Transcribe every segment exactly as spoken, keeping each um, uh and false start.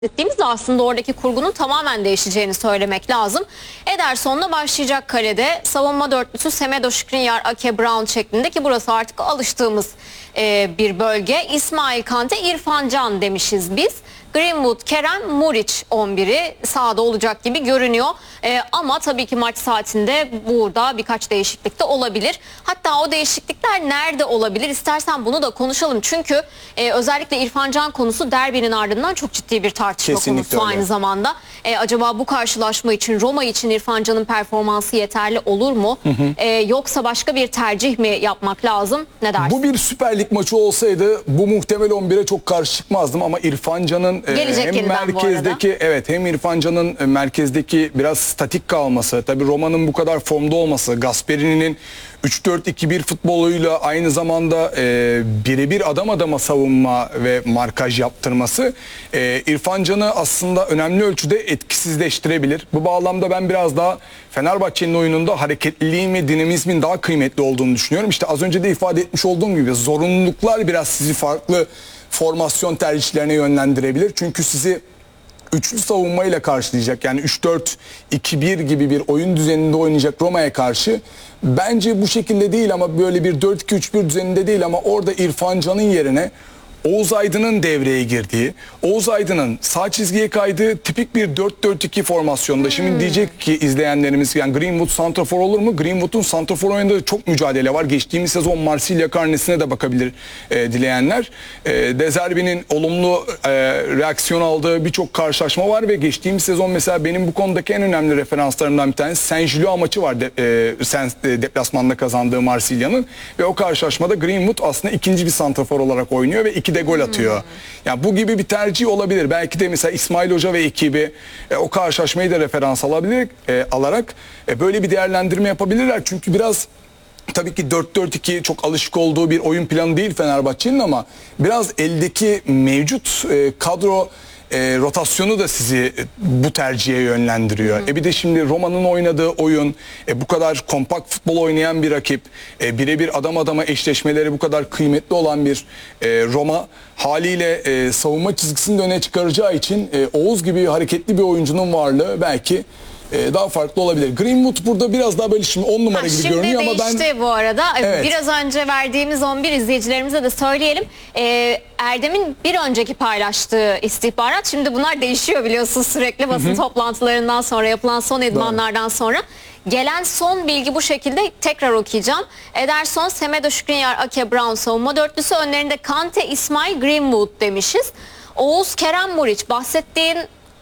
ettiğimizde aslında oradaki kurgunun tamamen değişeceğini söylemek lazım. Ederson'la başlayacak kalede savunma dörtlüsü Semedo, Skriniar, Ake, Brown şeklinde ki burası artık alıştığımız e, bir bölge. İsmail Kante, İrfan Can demişiz biz. Greenwood, Kerem, Muriç on biri sahada olacak gibi görünüyor. Ee, ama tabii ki maç saatinde burada birkaç değişiklik de olabilir. Hatta o değişiklikler nerede olabilir? İstersen bunu da konuşalım. Çünkü e, özellikle İrfan Can konusu derbinin ardından çok ciddi bir tartışma Kesinlikle konusu öyle. aynı zamanda. E, acaba bu karşılaşma için, Roma için İrfan Can'ın performansı yeterli olur mu? Hı hı. E, yoksa başka bir tercih mi yapmak lazım? Ne dersin? Bu bir Süper Lig maçı olsaydı bu muhtemel on bire çok karşı çıkmazdım ama İrfan Can'ın Gelecek hem yeniden merkezdeki evet hem İrfan Can'ın e, merkezdeki biraz statik kalması, tabii Roma'nın bu kadar formda olması, Gasperini'nin üç dört iki bir futboluyla aynı zamanda e, birebir adam adama savunma ve markaj yaptırması e, İrfan Can'ı aslında önemli ölçüde etkisizleştirebilir. Bu bağlamda ben biraz daha Fenerbahçe'nin oyununda hareketliliğin ve dinamizmin daha kıymetli olduğunu düşünüyorum. İşte az önce de ifade etmiş olduğum gibi zorunluluklar biraz sizi farklı formasyon tercihlerine yönlendirebilir. Çünkü sizi üçlü savunmayla karşılayacak, yani üç dört iki bir gibi bir oyun düzeninde oynayacak Roma'ya karşı bence bu şekilde değil ama böyle bir dört iki üç bir düzeninde değil ama orada İrfan Can'ın yerine Oğuz Aydın'ın devreye girdiği, Oğuz Aydın'ın sağ çizgiye kaydığı tipik bir dört dört iki formasyonda. Hmm. Şimdi diyecek ki izleyenlerimiz, yani Greenwood santrafor olur mu? Greenwood'un santrafor oyunda çok mücadele var. Geçtiğimiz sezon Marsilya karnesine de bakabilir e, dileyenler. E, De Zerbi'nin olumlu e, reaksiyon aldığı birçok karşılaşma var ve geçtiğimiz sezon mesela benim bu konudaki en önemli referanslarımdan bir tanesi Saint-Gilloise maçı var. De, e, Sens e, deplasmanda kazandığı Marsilya'nın ve o karşılaşmada Greenwood aslında ikinci bir santrafor olarak oynuyor ve iki de gol atıyor. Hmm. Yani bu gibi bir tercih olabilir. Belki de mesela İsmail Hoca ve ekibi e, o karşılaşmayı da referans alabilir, e, alarak e, böyle bir değerlendirme yapabilirler. Çünkü biraz tabii ki dört dört iki çok alışık olduğu bir oyun planı değil Fenerbahçe'nin ama biraz eldeki mevcut e, kadro E, rotasyonu da sizi e, bu tercihe yönlendiriyor. Hı. E bir de şimdi Roma'nın oynadığı oyun, e, bu kadar kompakt futbol oynayan bir rakip, e, birebir adam adama eşleşmeleri bu kadar kıymetli olan bir e, Roma haliyle e, savunma çizgisini de öne çıkaracağı için e, Oğuz gibi hareketli bir oyuncunun varlığı belki Ee, daha farklı olabilir. Greenwood burada biraz daha böyle şimdi on numara ha, gibi görünüyor ama ben... Şimdi değişti bu arada. Evet. Biraz önce verdiğimiz on bir izleyicilerimize de söyleyelim. Ee, Erdem'in bir önceki paylaştığı istihbarat, şimdi bunlar değişiyor biliyorsunuz sürekli basın Hı -hı. toplantılarından sonra, yapılan son idmanlardan Doğru. sonra. Gelen son bilgi bu şekilde, tekrar okuyacağım. Ederson, Semedo, Skriniar, Ake, Brown savunma dörtlüsü. Önlerinde Kante, İsmail, Greenwood demişiz. Oğuz, Kerem, Muriç bahsettiğin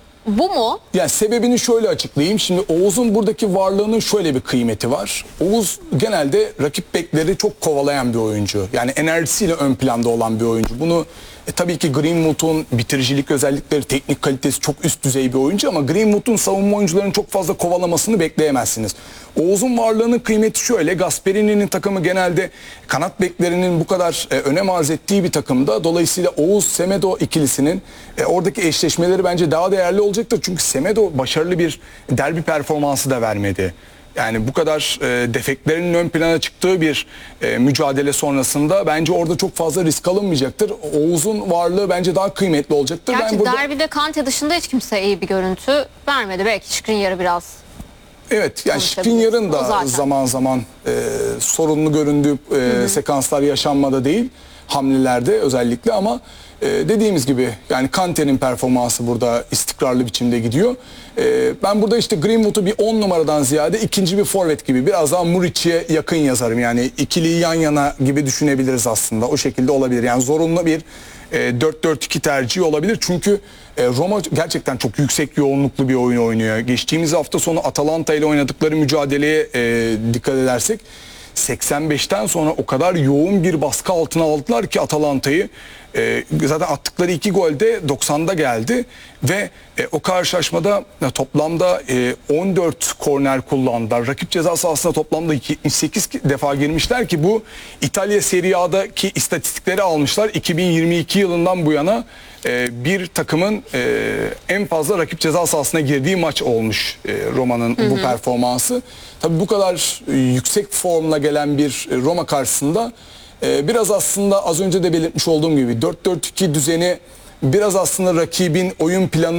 bu mu? Yani sebebini şöyle açıklayayım. Şimdi Oğuz'un buradaki varlığının şöyle bir kıymeti var. Oğuz genelde rakip bekleri çok kovalayan bir oyuncu. Yani enerjisiyle ön planda olan bir oyuncu. Bunu e, tabii ki Greenwood'un bitiricilik özellikleri, teknik kalitesi çok üst düzey bir oyuncu ama Greenwood'un savunma oyuncularının çok fazla kovalamasını bekleyemezsiniz. Oğuz'un varlığının kıymeti şöyle. Gasperini'nin takımı genelde kanat beklerinin bu kadar e, önem arz ettiği bir takımda. Dolayısıyla Oğuz-Semedo ikilisinin e, oradaki eşleşmeleri bence daha değerli olacaktır. Çünkü Semedo başarılı bir derbi performansı da vermedi. Yani bu kadar e, defeklerinin ön plana çıktığı bir e, mücadele sonrasında bence orada çok fazla risk alınmayacaktır. Oğuz'un varlığı bence daha kıymetli olacaktır. Gerçi ben burada... derbide Kante dışında hiç kimse iyi bir görüntü vermedi. Belki Skriniar'ı biraz... Evet, yani Skriniar'ın da zaman zaman e, sorunlu göründüğü e, hı hı. sekanslar yaşanmada değil, hamlelerde özellikle ama e, dediğimiz gibi yani Kante'nin performansı burada istikrarlı biçimde gidiyor. E, ben burada işte Greenwood'u bir on numaradan ziyade ikinci bir forvet gibi biraz daha Muriç'e yakın yazarım. Yani ikiliyi yan yana gibi düşünebiliriz aslında, o şekilde olabilir. Yani zorunlu bir E, dört dört iki tercihi olabilir. Çünkü e, Roma gerçekten çok yüksek yoğunluklu bir oyun oynuyor. Geçtiğimiz hafta sonu Atalanta ile oynadıkları mücadeleye e, dikkat edersek seksen beşten sonra o kadar yoğun bir baskı altına aldılar ki Atalanta'yı. E, zaten attıkları iki gol de doksanda geldi ve e, o karşılaşmada e, toplamda e, on dört korner kullandılar. Rakip ceza sahasına toplamda yetmiş sekiz defa girmişler ki bu İtalya Serie A'daki istatistikleri almışlar. iki bin yirmi iki yılından bu yana e, bir takımın e, en fazla rakip ceza sahasına girdiği maç olmuş e, Roma'nın bu performansı. Tabii bu kadar e, yüksek formla gelen bir e, Roma karşısında Ee, biraz aslında az önce de belirtmiş olduğum gibi dört dört iki düzeni biraz aslında rakibin oyun planı